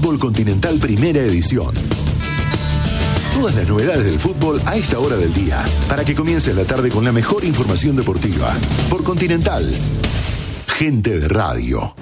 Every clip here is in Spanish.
Fútbol Continental Primera Edición. Todas las novedades del fútbol a esta hora del día, para que comience la tarde con la mejor información deportiva. Por Continental, gente de radio.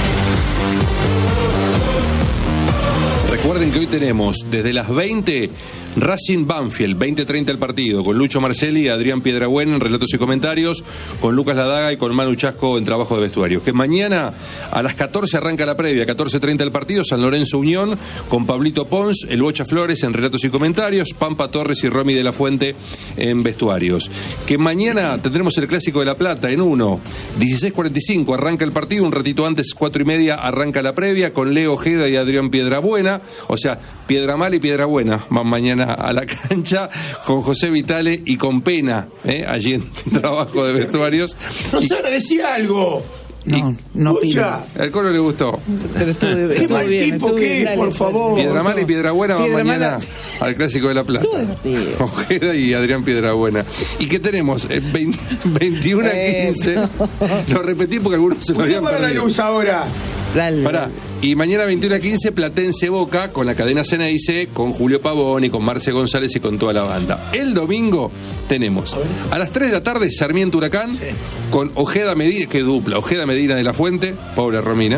Recuerden que hoy tenemos desde las 20 Racing Banfield, 20:30 el partido, con Lucho Marcelli y Adrián Piedrabuena en relatos y comentarios, con Lucas Ladaga y con Manu Chasco en trabajo de vestuarios. Que mañana a las 14 arranca la previa, 14:30 el partido, San Lorenzo Unión, con Pablito Pons, el Bocha Flores en relatos y comentarios, Pampa Torres y Romy de la Fuente en vestuarios. Que mañana tendremos el Clásico de La Plata en 1, 16:45 arranca el partido, un ratito antes, 4:30 arranca la previa, con Leo Ojeda y Adrián Piedrabuena, o sea, Piedramal y Piedrabuena van mañana a la cancha con José Vitale y con Pena, allí en trabajo de vestuarios. Rosana, decía algo. No pido. Al Colo le gustó. Pero qué mal bien, tipo que es, por favor. Piedramal y Piedrabuena van mañana al Clásico de La Plata. Ojeda y Adrián Piedrabuena. ¿Y qué tenemos? 21:15. Lo repetí porque algunos se lo habían perdido. La luz ahora. Pará. Y mañana 21:15 Platense Boca con la cadena Ceneice, con Julio Pavón y con Marce González y con toda la banda. El domingo tenemos a las 3 de la tarde Sarmiento Huracán, con Ojeda Medina, que dupla, Ojeda Medina de la Fuente, pobre Romina.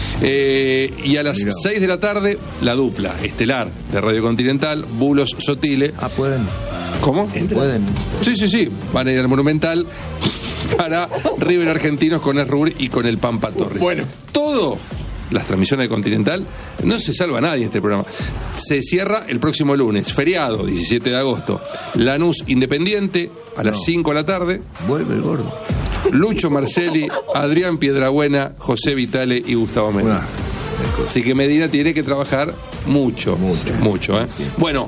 Y a las 6 de la tarde la dupla estelar de Radio Continental, Bulos Sotile. Pueden. ¿Cómo? Pueden. Sí. Van a ir al Monumental para River Argentinos con Esrur y con el Pampa Torres. Bueno. Todo, las transmisiones de Continental, no se salva nadie en este programa. Se cierra el próximo lunes, feriado, 17 de agosto. Lanús Independiente, a las 5 de la tarde. Vuelve el gordo. Lucho Marcelli, Adrián Piedrabuena, José Vitale y Gustavo Medina. Así que Medina tiene que trabajar mucho. Bueno,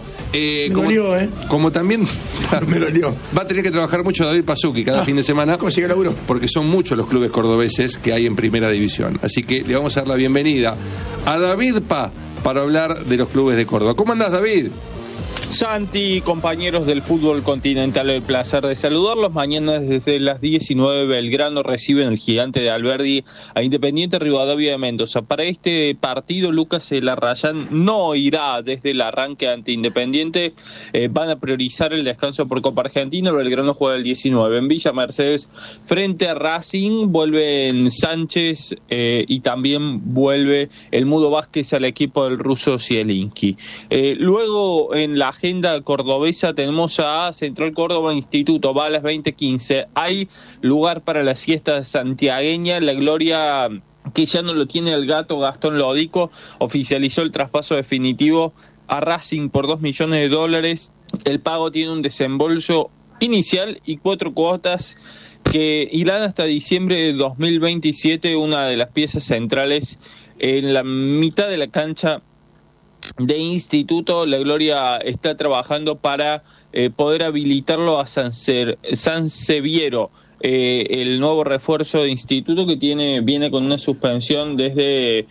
como también me dolió. Va a tener que trabajar mucho David Pasuki cada fin de semana. ¿Consigue laburo? Porque son muchos los clubes cordobeses que hay en primera división. Así que le vamos a dar la bienvenida a David para hablar de los clubes de Córdoba. ¿Cómo andás, David? Santi, compañeros del fútbol continental, el placer de saludarlos. Mañana desde las 19 Belgrano reciben el Gigante de Alberdi a Independiente Rivadavia de Mendoza. Para este partido Lucas Larrayán no irá desde el arranque ante Independiente. Van a priorizar el descanso por Copa Argentina. Belgrano juega el 19 en Villa Mercedes frente a Racing. Vuelven Sánchez y también vuelve el Mudo Vázquez al equipo del ruso Zielinski. Luego en la agenda cordobesa tenemos a Central Córdoba Instituto, va a las 20:15. Hay lugar para la siesta santiagueña. La Gloria, que ya no lo tiene el gato Gastón Lodico, oficializó el traspaso definitivo a Racing por $2 millones. El pago tiene un desembolso inicial y 4 cuotas que irán hasta diciembre de 2027. Una de las piezas centrales en la mitad de la cancha de Instituto. La Gloria está trabajando para poder habilitarlo a Sanseviero, el nuevo refuerzo de Instituto que viene con una suspensión desde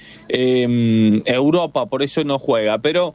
Europa, por eso no juega. Pero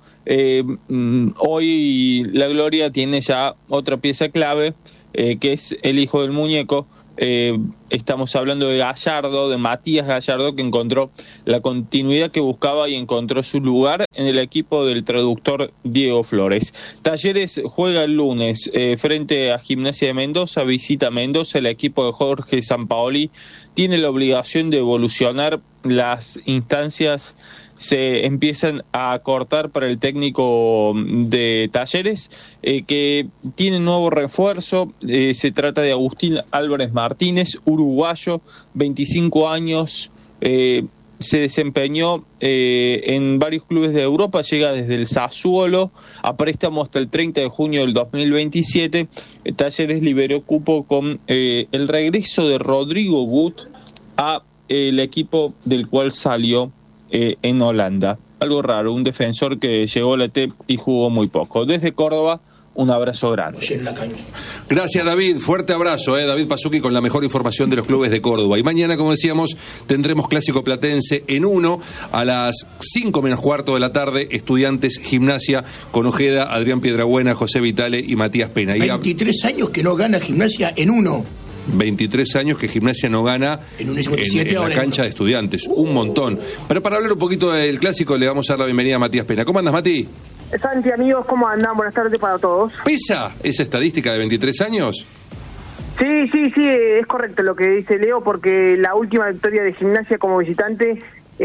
hoy la Gloria tiene ya otra pieza clave, que es el hijo del muñeco. Estamos hablando de Gallardo, de Matías Gallardo, que encontró la continuidad que buscaba y encontró su lugar en el equipo del traductor Diego Flores. Talleres juega el lunes frente a Gimnasia de Mendoza, visita Mendoza. El equipo de Jorge Sampaoli tiene la obligación de evolucionar. Las instancias se empiezan a cortar para el técnico de Talleres, que tiene nuevo refuerzo. Se trata de Agustín Álvarez Martínez, uruguayo, 25 años, se desempeñó en varios clubes de Europa, llega desde el Sassuolo a préstamo hasta el 30 de junio del 2027. Talleres liberó cupo con el regreso de Rodrigo Gut a el equipo del cual salió en Holanda. Algo raro, un defensor que llegó a la T y jugó muy poco. Desde Córdoba, un abrazo grande. Gracias, David. Fuerte abrazo, David Pasuki, con la mejor información de los clubes de Córdoba. Y mañana, como decíamos, tendremos Clásico Platense en 1 a las 5 menos cuarto de la tarde. Estudiantes Gimnasia con Ojeda, Adrián Piedrabuena, José Vitale y Matías Pena. 23 años que no gana Gimnasia en 1. 23 años que Gimnasia no gana En un 57 en la cancha de Estudiantes. Un montón. Pero para hablar un poquito del clásico, le vamos a dar la bienvenida a Matías Pena. ¿Cómo andas, Mati? Santi, amigos, ¿cómo andan? Buenas tardes para todos. ¿Pesa esa estadística de 23 años? Sí, es correcto lo que dice Leo, porque la última victoria de Gimnasia como visitante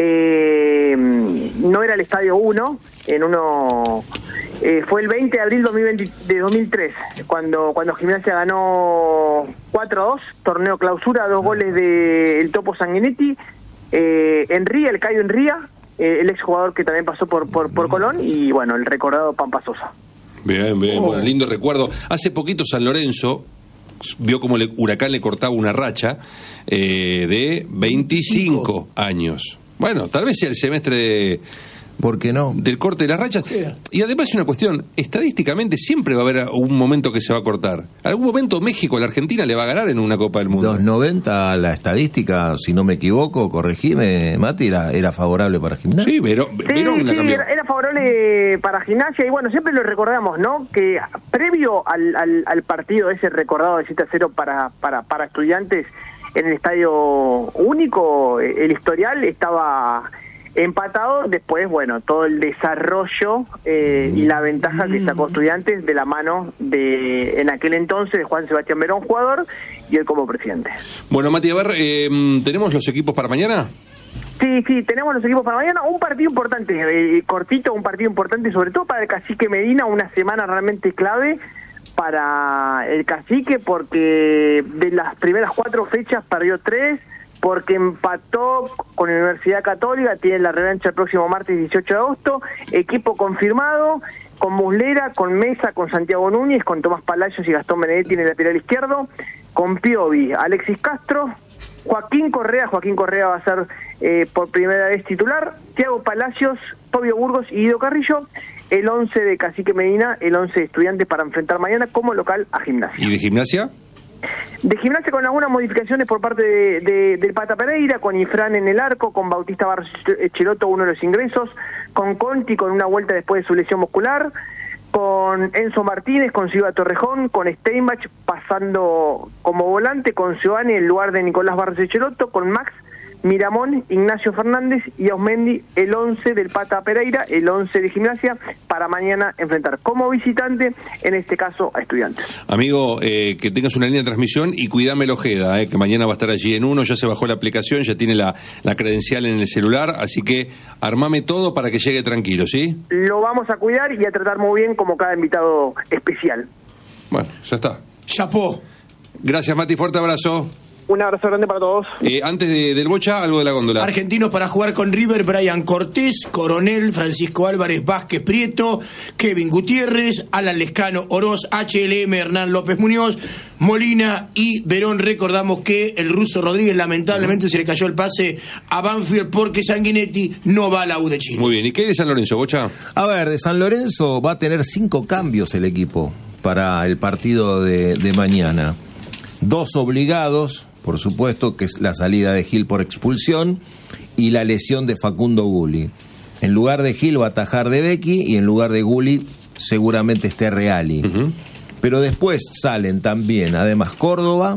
no era el Estadio 1, fue el 20 de abril de 2003, cuando Gimnasia ganó 4-2, torneo clausura, 2 goles del Topo Sanguinetti, Enría, el Cayo Enría, el exjugador que también pasó por Colón, y bueno, el recordado Pampa Sosa. Bien, bueno, lindo recuerdo. Hace poquito San Lorenzo vio como Huracán le cortaba una racha de 25 años. Bueno, tal vez sea el semestre ¿por qué no? del corte de las rachas. Y además es una cuestión, estadísticamente siempre va a haber un momento que se va a cortar. Algún momento México a la Argentina le va a ganar en una Copa del Mundo. Los 90, la estadística, si no me equivoco, corregime, Mati, era favorable para Gimnasia. Sí, Verón la cambió. Era favorable para Gimnasia, y bueno, siempre lo recordamos, ¿no? Que previo al partido ese recordado de 7-0 para Estudiantes en el Estadio Único, el historial estaba empatado. Después, bueno, todo el desarrollo y la ventaja que sacó Estudiantes de la mano de, en aquel entonces, de Juan Sebastián Verón, jugador, y él como presidente. Bueno, Mati, a ver, ¿tenemos los equipos para mañana? Sí, tenemos los equipos para mañana. Un partido importante, cortito, un partido importante, sobre todo para el Cacique Medina, una semana realmente clave para el Cacique, porque de las primeras 4 fechas perdió 3, porque empató con la Universidad Católica, tiene la revancha el próximo martes 18 de agosto, equipo confirmado, con Muslera, con Mesa, con Santiago Núñez, con Tomás Palacios y Gastón Benedetti en el lateral izquierdo, con Piovi, Alexis Castro, Joaquín Correa va a ser por primera vez titular, Thiago Palacios, Tobio Burgos y Guido Carrillo, el 11 de Cacique Medina, el 11 de Estudiantes para enfrentar mañana como local a Gimnasia. ¿Y de Gimnasia? De Gimnasia con algunas modificaciones por parte del Pata Pereira, con Ifrán en el arco, con Bautista Barros Echeloto, uno de los ingresos, con Conti con una vuelta después de su lesión muscular, con Enzo Martínez, con Silva Torrejón, con Steinbach pasando como volante, con Giovanni en lugar de Nicolás Barros Echeloto, con Max, Miramón, Ignacio Fernández y Ausmendi, el 11 del Pata Pereira, el 11 de Gimnasia, para mañana enfrentar como visitante, en este caso a Estudiantes. Amigo, que tengas una línea de transmisión y cuidame el Ojeda, que mañana va a estar allí en uno, ya se bajó la aplicación, ya tiene la credencial en el celular, así que armame todo para que llegue tranquilo, ¿sí? Lo vamos a cuidar y a tratar muy bien como cada invitado especial. Bueno, ya está. Chapó. Gracias, Mati, fuerte abrazo. Un abrazo grande para todos. Antes del Bocha, algo de la góndola. Argentinos para jugar con River: Brian Cortés, Coronel, Francisco Álvarez, Vázquez Prieto, Kevin Gutiérrez, Alan Lescano, Oroz, HLM, Hernán López Muñoz, Molina y Verón. Recordamos que el ruso Rodríguez lamentablemente se le cayó el pase a Banfield porque Sanguinetti no va a la U de Chile. Muy bien, ¿y qué de San Lorenzo, Bocha? A ver, de San Lorenzo va a tener 5 cambios el equipo para el partido de mañana. 2 obligados, por supuesto, que es la salida de Gil por expulsión y la lesión de Facundo Gulli. En lugar de Gil va a atajar De Becchi y en lugar de Gulli seguramente esté Reali. Pero después salen también, además, Córdoba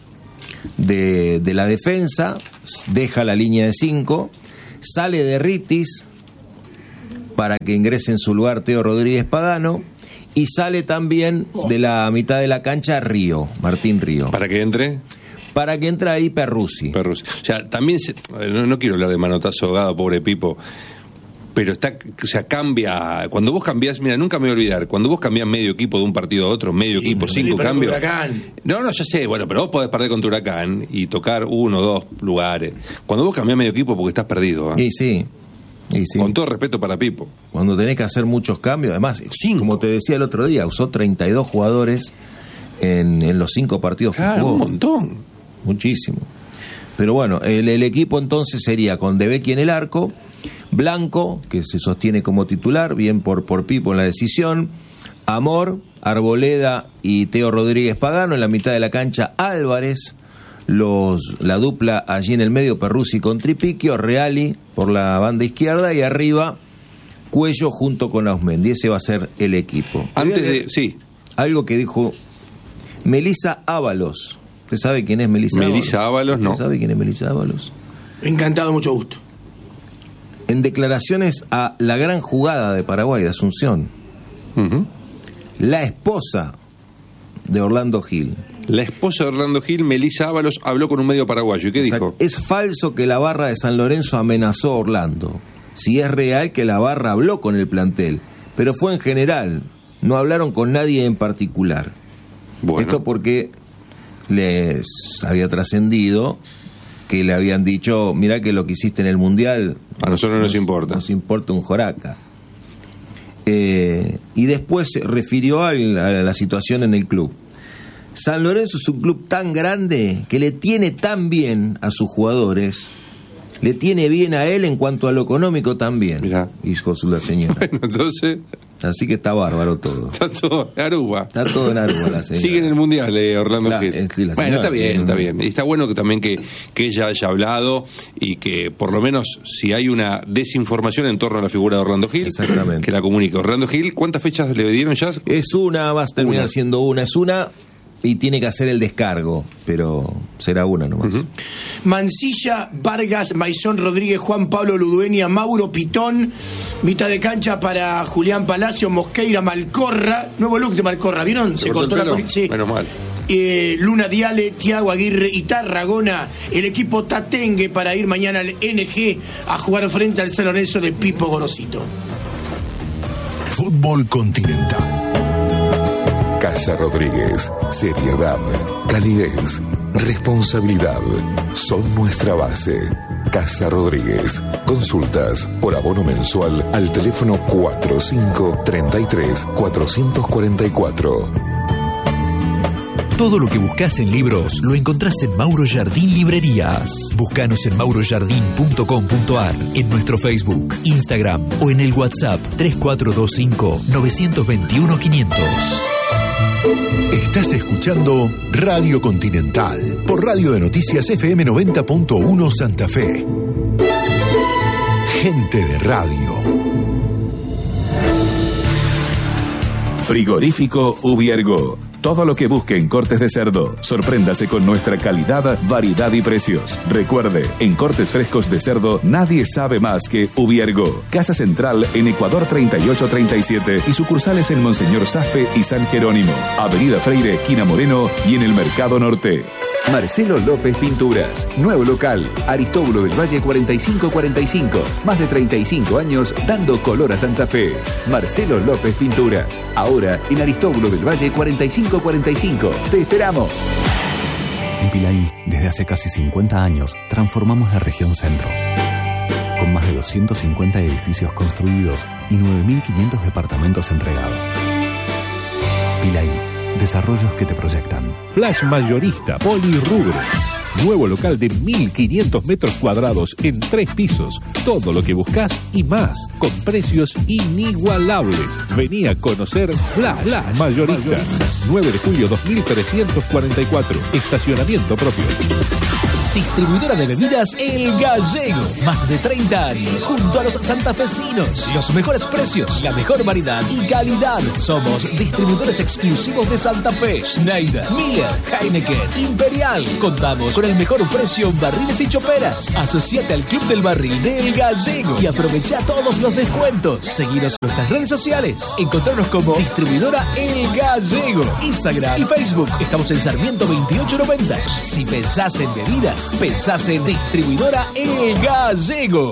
de la defensa, deja la línea de 5, sale de Ritis para que ingrese en su lugar Teo Rodríguez Pagano, y sale también de la mitad de la cancha Martín Río. ¿Para que entre? Para que entre ahí Perruzzi. O sea, también, no quiero hablar de manotazo ahogado, pobre Pipo, pero cambia. Cuando vos cambiás, mira, nunca me voy a olvidar, cuando vos cambiás medio equipo de un partido a otro, medio equipo, 5 cambios. No, ya sé, bueno, pero vos podés perder con tu Huracán y tocar 1 o 2 lugares. Cuando vos cambiás medio equipo porque estás perdido. Y sí. Con todo respeto para Pipo. Cuando tenés que hacer muchos cambios, además, 5. Como te decía el otro día, usó 32 jugadores en los 5 partidos que jugó. Un montón. Muchísimo. Pero bueno, el equipo entonces sería con De Becchi en el arco, Blanco, que se sostiene como titular, bien por Pipo en la decisión, Amor, Arboleda y Teo Rodríguez Pagano, en la mitad de la cancha Álvarez, la dupla allí en el medio, Perruzzi con Tripiquio, Reali por la banda izquierda y arriba Cuello junto con Ausmendi. Ese va a ser el equipo. Antes de... Sí. Algo que dijo Melissa Ábalos, ¿Usted sabe quién es Melissa Ábalos? Melissa Ábalos, no. ¿Usted sabe quién es Melissa Ábalos? Encantado, mucho gusto. En declaraciones a la gran jugada de Paraguay, de Asunción, la esposa de Orlando Gil. La esposa de Orlando Gil, Melissa Ábalos, habló con un medio paraguayo. ¿Y qué dijo? Es falso que la barra de San Lorenzo amenazó a Orlando. Sí es real que la barra habló con el plantel, pero fue en general, no hablaron con nadie en particular. Bueno. Esto porque les había trascendido que le habían dicho, mirá que lo que hiciste en el Mundial a nosotros no nos importa. Nos importa un joraca. Y después se refirió a la situación en el club. San Lorenzo es un club tan grande que le tiene tan bien a sus jugadores, le tiene bien a él en cuanto a lo económico también. Mirá. Dijo la señora. Bueno, entonces... Así que está bárbaro todo. Está todo en Aruba. Está todo en Aruba la señora. Sigue en el Mundial, Orlando Gil. Sí, bueno, está bien. Y está bueno que también que ella haya hablado y que por lo menos si hay una desinformación en torno a la figura de Orlando Gil, exactamente, que la comunique. Orlando Gil, ¿cuántas fechas le dieron ya? Es una, va a terminar siendo una. Es una y tiene que hacer el descargo, pero será una nomás. Mancilla, Vargas, Maizón, Rodríguez, Juan Pablo Ludueña, Mauro Pitón, mitad de cancha para Julián Palacio, Mosqueira, Malcorra, nuevo look de Malcorra, ¿vieron? Se cortó la colita. Sí. Menos mal. Luna Diale, Tiago Aguirre y Tarragona, el equipo tatengue para ir mañana al NG a jugar frente al San Lorenzo de Pipo Gorosito. Fútbol Continental. Casa Rodríguez, seriedad, calidez, responsabilidad, son nuestra base. Casa Rodríguez, consultas por abono mensual al teléfono 4533-444. Todo lo que buscas en libros lo encontrás en Mauro Jardín Librerías. Búscanos en maurojardín.com.ar, en nuestro Facebook, Instagram o en el WhatsApp 3425-921-500. Estás escuchando Radio Continental por Radio de Noticias FM 90.1 Santa Fe. Gente de radio. Frigorífico Ubiergo. Todo lo que busque en cortes de cerdo. Sorpréndase con nuestra calidad, variedad y precios. Recuerde, en cortes frescos de cerdo nadie sabe más que Ubiergo. Casa Central en Ecuador 3837 y sucursales en Monseñor Saspe y San Jerónimo. Avenida Freire, esquina Moreno y en el Mercado Norte. Marcelo López Pinturas. Nuevo local. Aristóbulo del Valle 4545. Más de 35 años dando color a Santa Fe. Marcelo López Pinturas. Ahora en Aristóbulo del Valle 4545. ¡Te esperamos! En Pilaí, desde hace casi 50 años, transformamos la región centro. Con más de 250 edificios construidos y 9.500 departamentos entregados. Pilaí, desarrollos que te proyectan. Flash Mayorista Polirrubro. Nuevo local de 1.500 metros cuadrados en 3 pisos. Todo lo que buscas y más, con precios inigualables. Vení a conocer Flash Mayorista. 9 de julio 2344. Estacionamiento propio. Distribuidora de bebidas El Gallego. Más de 30 años junto a los santafesinos. Los mejores precios, la mejor variedad y calidad. Somos distribuidores exclusivos de Santa Fe. Schneider, Miller, Heineken, Imperial. Contamos con el mejor precio en barriles y choperas. Asociate al Club del Barril de El Gallego y aprovecha todos los descuentos. Seguinos en nuestras redes sociales. Encontrarnos como Distribuidora El Gallego. Instagram y Facebook. Estamos en Sarmiento 2890. Si pensás en bebidas, pensás en Distribuidora El Gallego.